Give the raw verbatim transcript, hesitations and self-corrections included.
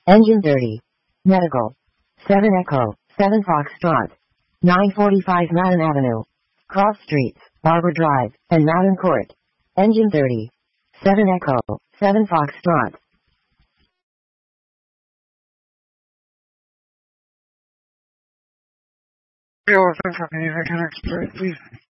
Engine thirty. Medical. seven Echo, seven Foxtrot. nine forty-five Mountain Avenue. Cross Streets, Barber Drive, and Mountain Court. Engine thirty. seven Echo, seven Foxtrot. Yo, thanks for being here. Can I explain, please?